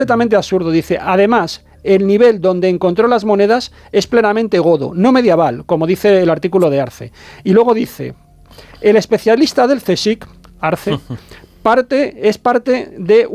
completamente absurdo. Dice, además, el nivel donde encontró las monedas es plenamente godo, no medieval, como dice el artículo de Arce. Y luego dice, el especialista del CSIC, Arce, es parte de